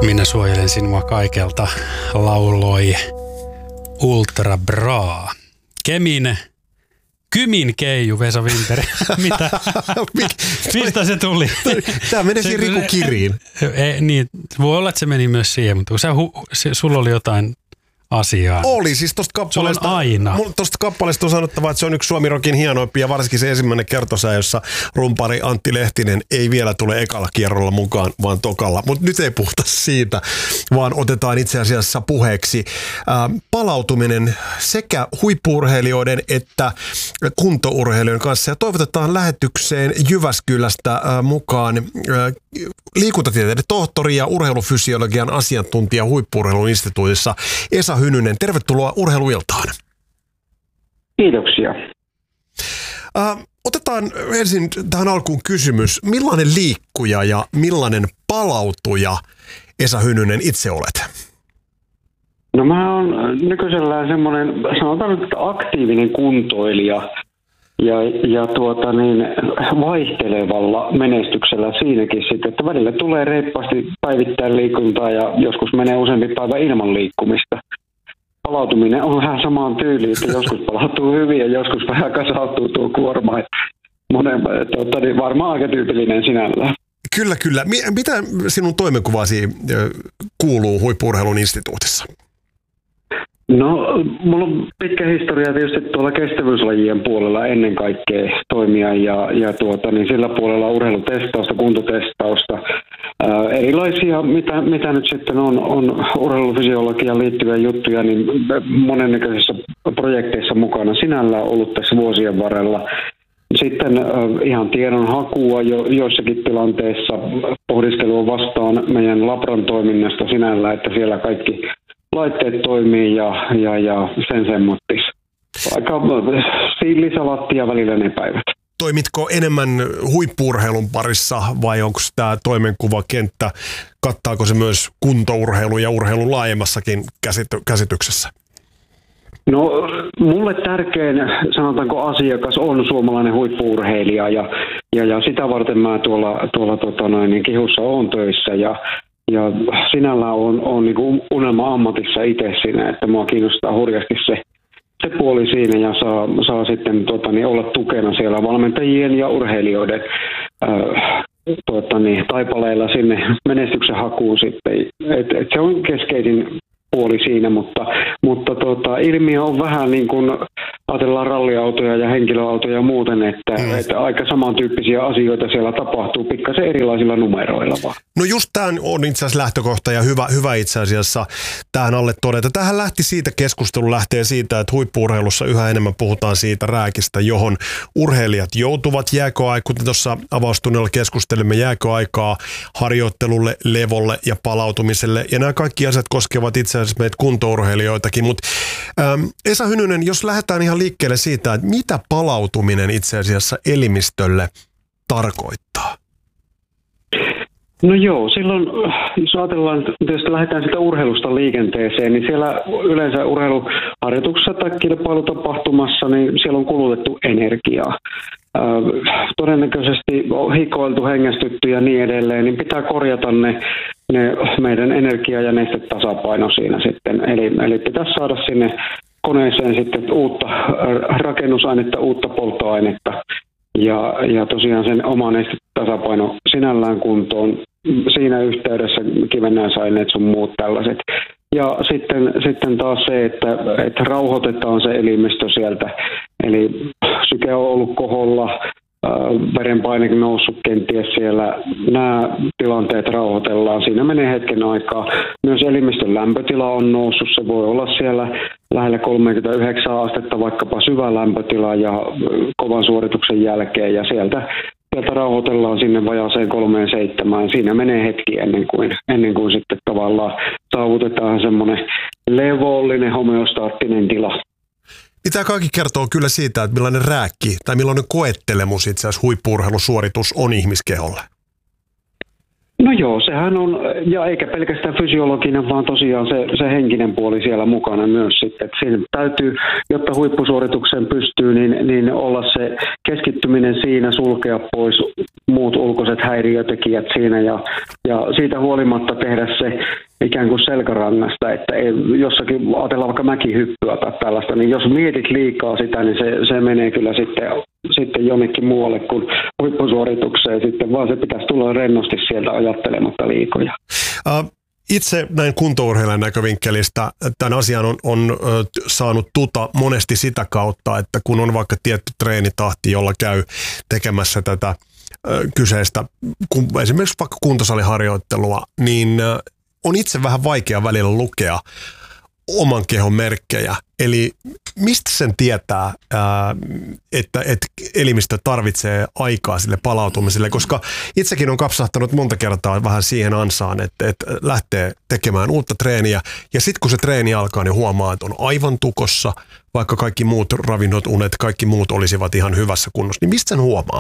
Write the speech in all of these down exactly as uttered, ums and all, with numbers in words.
Minä suojelen sinua kaikelta, lauloi Ultra Bra. Kemin, Kymin Keiju, Vesa Winteri. Mitä? Mistä se tuli? Tämä menee siihen Riku Kiriin. Ei, niin, voi olla, että se meni myös siihen, mutta sä, se, sulla oli jotain asiaa. Oli, siis tosta kappaleesta, aina. Tosta kappaleesta on sanottava, että se on yksi Suomi Rockin hienoimpia, ja varsinkin se ensimmäinen kertosää, jossa rumpari Antti Lehtinen ei vielä tule ekalla kierrolla mukaan, vaan tokalla. Mutta nyt ei puhuta siitä, vaan otetaan itse asiassa puheeksi ää, palautuminen sekä huippu-urheilijoiden että kuntourheilijoiden kanssa. Ja toivotetaan lähetykseen Jyväskylästä ää, mukaan ää, liikuntatieteiden tohtori ja urheilufysiologian asiantuntija huippu-urheilun instituutissa Esa Hynynen. Tervetuloa Urheiluiltaan. Kiitoksia. Äh, otetaan ensin tähän alkuun kysymys. Millainen liikkuja ja millainen palautuja, Esa Hynynen, itse olet? No mä oon nykyisellään semmoinen, sanotaan nyt, aktiivinen kuntoilija ja, ja tuota niin, vaihtelevalla menestyksellä siinäkin sitten, että välillä tulee reippaasti päivittäin liikuntaa ja joskus menee useampi päivä ilman liikkumista. Palautuminen on vähän samaan tyyliin, että joskus palautuu hyvin ja joskus vähän kasautuu tuo kuorma. Monen, tuota, niin varmaan aika tyypillinen sinällään. Kyllä, kyllä. Mitä sinun toimenkuvasi kuuluu Huippu-urheilun instituutissa? No, mulla on pitkä historia tietysti tuolla kestävyyslajien puolella ennen kaikkea toimia ja, ja tuota, niin sillä puolella urheilutestausta, kuntotestausta, ää, erilaisia, mitä, mitä nyt sitten on, on urheilufysiologiaan liittyviä juttuja, niin monennäköisissä projekteissa mukana sinällään ollut tässä vuosien varrella. Sitten äh, ihan tiedon hakua jo, joissakin tilanteissa pohdiskelua vastaan meidän labran toiminnasta sinällään, että siellä kaikki laitteet toimii ja, ja, ja sen semmottis. Aika siilisalattia välillä ne päivät. Toimitko enemmän huippu-urheilun parissa vai onko tämä toimenkuvakenttä, kattaako se myös kuntourheilu ja urheilun laajemmassakin käsity- käsityksessä? No, mulle tärkein, sanotaanko, asiakas on suomalainen huippu-urheilija ja, ja, ja sitä varten mä tuolla, tuolla tota noin, niin Kihussa oon töissä ja, ja sinällään on, on niin kuin unelma-ammatissa itse siinä, että mua kiinnostaa hurjasti se, se puoli siinä ja saa, saa sitten tota, niin, olla tukena siellä valmentajien ja urheilijoiden äh, tota, niin, taipaleilla sinne menestyksen hakuun sitten. Et, et se on keskeisin puoli siinä, mutta, mutta tota, ilmiö on vähän niin kuin ajatellaan ralliautoja ja henkilöautoja ja muuten, että, mm. että aika samantyyppisiä asioita siellä tapahtuu pikkasen erilaisilla numeroilla vaan. No just tämä on itse asiassa lähtökohta ja hyvä, hyvä itse asiassa tähän alle todeta. Tähän lähti siitä, keskustelu lähtee siitä, että huippu-urheilussa yhä enemmän puhutaan siitä rääkistä, johon urheilijat joutuvat jääköaikaan, kuten tuossa avaustunnilla keskustelimme, jääköaikaa harjoittelulle, levolle ja palautumiselle. Ja nämä kaikki asiat koskevat itse asiassa meitä kuntourheilijoitakin, mutta ähm, Esa Hynynen, jos lähdetään ihan liikkeelle siitä, että mitä palautuminen itse asiassa elimistölle tarkoittaa? No joo, silloin jos ajatellaan, että jos lähdetään sitä urheilusta liikenteeseen, niin siellä yleensä urheiluharjoituksessa tai kilpailutapahtumassa, niin siellä on kulutettu energiaa. Äh, todennäköisesti on hikoiltu, hengästytty ja niin edelleen, niin pitää korjata ne, ne meidän energia- ja nestetasapaino siinä sitten. Eli, eli pitäisi saada sinne koneeseen sitten uutta rakennusainetta, uutta polttoainetta ja, ja tosiaan sen oma nestetasapaino sinällään kuntoon. Siinä yhteydessä kivennäisaineet sun muut tällaiset. Ja sitten, sitten taas se, että, että rauhoitetaan se elimistö sieltä. Eli syke on ollut koholla, verenpaine noussut kenties siellä. Nämä tilanteet rauhoitellaan. Siinä menee hetken aikaa. Myös elimistön lämpötila on noussut. Se voi olla siellä lähellä kolmekymmentäyhdeksän astetta, vaikkapa syvä lämpötila ja kovan suorituksen jälkeen. Ja sieltä, sieltä rauhoitellaan sinne vajaaseen kolmeen seitsemään. Siinä menee hetki ennen kuin, ennen kuin sitten tavallaan saavutetaan semmoinen levollinen homeostaattinen tila. Tämä kaikki kertoo kyllä siitä, että millainen rääkki tai millainen koettelemus itse asiassa huippu-urheilusuoritus on ihmiskeholle. No joo, sehän on, ja eikä pelkästään fysiologinen, vaan tosiaan se, se henkinen puoli siellä mukana myös sitten. Että siinä täytyy, jotta huippusuoritukseen pystyy, niin, niin olla se keskittyminen siinä, sulkea pois muut ulkoiset häiriötekijät siinä ja, ja siitä huolimatta tehdä se ikään kuin selkärangasta, että ei, jossakin ajatellaan vaikka mäkihyppyä tai tällaista, niin jos mietit liikaa sitä, niin se, se menee kyllä sitten, sitten jonnekin muualle kuin huippusuoritukseen sitten, vaan se pitäisi tulla rennosti sieltä ajattelematta liikoja. Uh. Itse näin kuntourheilijan näkövinkkelistä tämän asian on, on ö, saanut tuta monesti sitä kautta, että kun on vaikka tietty treenitahti, jolla käy tekemässä tätä ö, kyseistä, kun esimerkiksi vaikka kuntosaliharjoittelua, niin ö, on itse vähän vaikea välillä lukea oman kehon merkkejä. Eli mistä sen tietää, että, että elimistö tarvitsee aikaa sille palautumiselle, koska itsekin on kapsahtanut monta kertaa vähän siihen ansaan, että, että lähtee tekemään uutta treeniä ja sitten kun se treeni alkaa, niin huomaa, että on aivan tukossa, vaikka kaikki muut ravinnot, unet, kaikki muut olisivat ihan hyvässä kunnossa. Niin mistä sen huomaa,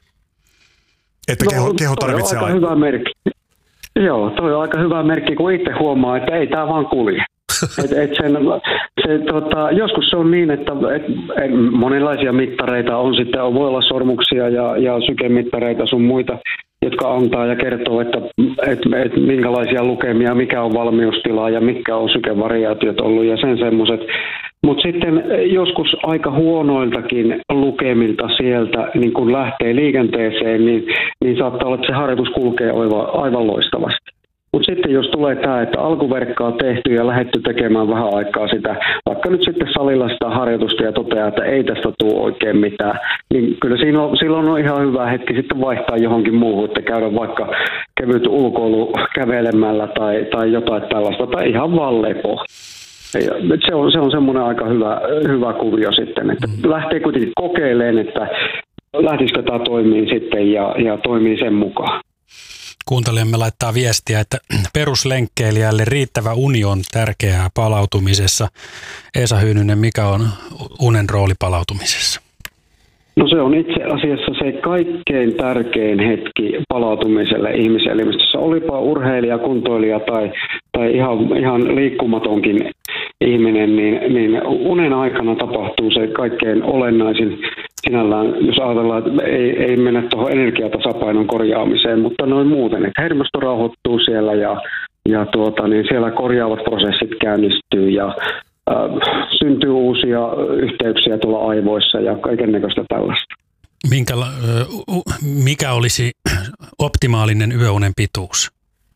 että no, keho, keho tarvitsee aikaa? Hyvä merkki. Joo, toi on aika hyvä merkki, kun itse huomaa, että ei tämä vaan kulje. Et, et sen, se, tota, joskus se on niin, että et, et monenlaisia mittareita on sitten, voi olla sormuksia ja, ja sykemittareita sun muita, jotka antaa ja kertoo, että et, et minkälaisia lukemia, mikä on valmiustila ja mitkä on sykevariaatiot ollut ja sen semmoiset. Mutta sitten joskus aika huonoiltakin lukemilta sieltä, niin kun lähtee liikenteeseen, niin, niin saattaa olla, että se harjoitus kulkee aivan, aivan loistavasti. Mutta sitten jos tulee tämä, että alkuverkkaa on tehty ja lähdetty tekemään vähän aikaa sitä, vaikka nyt sitten salilla sitä harjoitusta ja toteaa, että ei tästä tule oikein mitään, niin kyllä siinä on, silloin on ihan hyvä hetki sitten vaihtaa johonkin muuhun, että käydä vaikka kevyt ulkoilu kävelemällä tai, tai jotain tällaista, tai ihan vaan lepo. Se on, se on semmoinen aika hyvä, hyvä kuvio sitten, että lähtee kuitenkin kokeilemaan, että lähtisikö tämä toimii sitten ja, ja toimii sen mukaan. Kuuntelijamme laittaa viestiä, että peruslenkkeilijälle riittävä uni on tärkeää palautumisessa. Esa Hyynynen, mikä on unen rooli palautumisessa? No se on itse asiassa se kaikkein tärkein hetki palautumiselle ihmiselimistössä. Olipa urheilija, kuntoilija tai, tai ihan, ihan liikkumatonkin ihminen, niin, niin unen aikana tapahtuu se kaikkein olennaisin sinällään, jos ajatellaan, että ei, ei mennä tuohon energiatasapainon korjaamiseen, mutta noin muuten, että hermosto rauhoittuu siellä ja, ja tuota, niin siellä korjaavat prosessit käynnistyy ja äh, syntyy uusia yhteyksiä tuolla aivoissa ja kaikennäköistä tällaista. Minkä, mikä olisi optimaalinen yöunen pituus?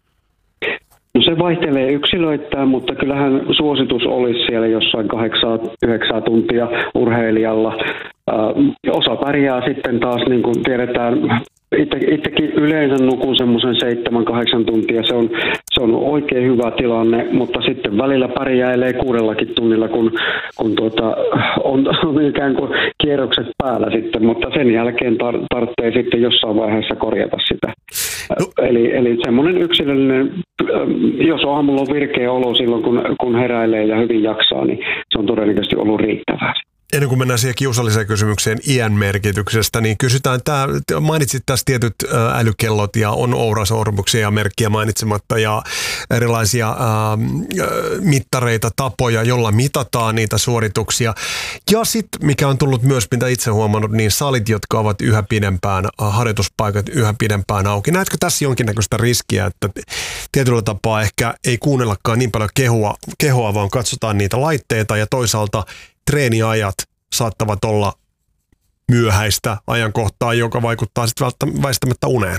No se vaihtelee yksilöittäin, mutta kyllähän suositus olisi siellä jossain kahdeksan yhdeksän tuntia urheilijalla. Osa pärjää sitten taas, niin kuin tiedetään, itse, itsekin yleensä nukun semmoisen seitsemän kahdeksan tuntia. Se on, se on oikein hyvä tilanne, mutta sitten välillä pärjäilee kuudellakin tunnilla, kun, kun tuota, on, on ikään kuin kierrokset päällä sitten, mutta sen jälkeen tar- tarvitsee sitten jossain vaiheessa korjata sitä. No. Eli, eli semmoinen yksilöllinen, jos aamulla on virkeä olo silloin, kun, kun heräilee ja hyvin jaksaa, niin se on todennäköisesti ollut riittävää. Ennen kuin mennään siihen kiusalliseen kysymykseen iän merkityksestä, niin kysytään, tämä, mainitsit tässä tietyt älykellot ja on ourasormuksia ja merkkiä mainitsematta ja erilaisia ää, mittareita, tapoja, jolla mitataan niitä suorituksia. Ja sitten, mikä on tullut myös, mitä itse huomannut, niin salit, jotka ovat yhä pidempään, harjoituspaikat yhä pidempään auki. Näetkö tässä jonkinnäköistä riskiä, että tietyllä tapaa ehkä ei kuunnellakaan niin paljon kehoa, kehoa vaan katsotaan niitä laitteita ja toisaalta treeniajat saattavat olla myöhäistä ajankohtaa, joka vaikuttaa sitten väistämättä uneen.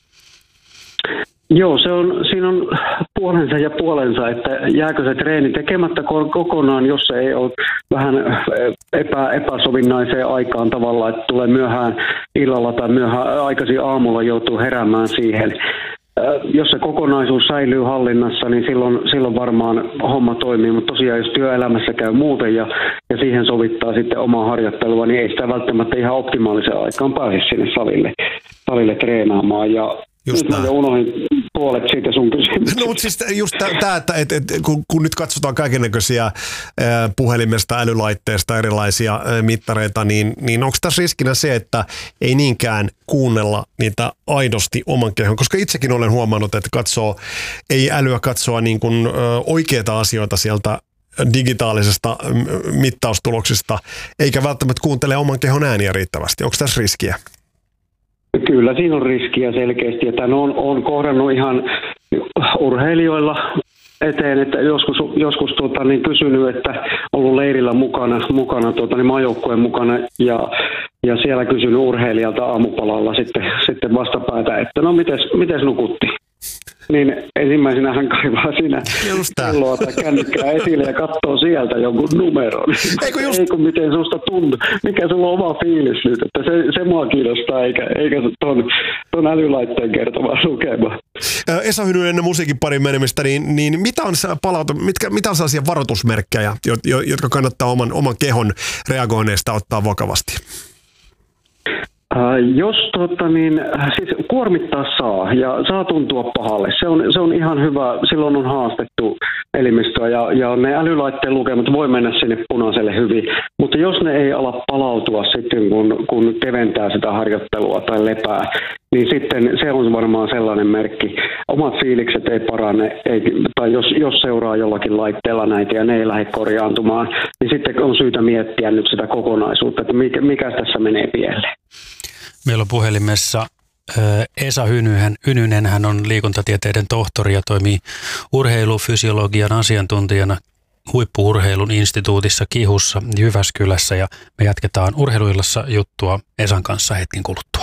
Joo, se on, siinä on puolensa ja puolensa, että jääkö se treeni tekemättä kokonaan, jos se ei ole vähän epä, epäsovinnaiseen aikaan tavallaan, että tulee myöhään illalla tai myöhään aikaisin aamulla joutuu heräämään siihen. Jos se kokonaisuus säilyy hallinnassa, niin silloin, silloin varmaan homma toimii, mutta tosiaan jos työelämässä käy muuten ja, ja siihen sovittaa sitten omaa harjoittelua, niin ei sitä välttämättä ihan optimaalisen aikaan pääse sinne salille, salille treenaamaan. Ja nyt mä unohdin, puolet siitä sun kysymyksestä. No mutta siis just tämä, että et, et, kun, kun nyt katsotaan kaikennäköisiä puhelimesta, älylaitteesta, erilaisia mittareita, niin, niin onko tässä riskinä se, että ei niinkään kuunnella niitä aidosti oman kehon? Koska itsekin olen huomannut, että katsoo, ei älyä katsoa niin kuin oikeita asioita sieltä digitaalisesta mittaustuloksista, eikä välttämättä kuuntele oman kehon ääniä riittävästi. Onko tässä riskiä? Kyllä siinä on riskiä selkeästi, että on, on kohdannut ihan urheilijoilla eteen, että joskus, joskus tuota, niin kysynyt, että ollut leirillä mukana, mukana tuota, niin maajoukkueen mukana ja, ja siellä kysynyt urheilijalta aamupalalla sitten, sitten vastapäätä, että no mites, mites nukutti? Niin ensimmäisenä hän kaivaa siinä kelloa tai kännykkää esille ja katsoo sieltä jonkun numeron. Eikö just... Eikö miten susta tuntuu? Mikä sulla on oma fiilis nyt? Että se, se mua kiinnostaa, eikä, eikä ton, ton älylaitteen kertova lukema. Esa Hynynen ennen musiikin parin menemistä, niin, niin mitä on palautu, mitkä, mitä on sellaisia varoitusmerkkejä, jotka kannattaa oman, oman kehon reagoineista ottaa vakavasti? Jos tota, niin, siis kuormittaa saa ja saa tuntua pahalle, se on, se on ihan hyvä, silloin on haastettu elimistöä ja, ja ne älylaitteen lukemat voi mennä sinne punaiselle hyvin, mutta jos ne ei ala palautua sitten kun, kun keventää sitä harjoittelua tai lepää, niin sitten se on varmaan sellainen merkki. Omat fiilikset ei parane, ei, tai jos, jos seuraa jollakin laitteella näitä ja ne ei lähde korjaantumaan, niin sitten on syytä miettiä nyt sitä kokonaisuutta, että mikä, mikä tässä menee pieleen. Meillä on puhelimessa Esa Hynynen. Hynynen, hän on liikuntatieteiden tohtori ja toimii urheilufysiologian asiantuntijana Huippu-urheilun instituutissa Kihussa Jyväskylässä ja me jatketaan Urheiluillassa juttua Esan kanssa hetken kuluttua.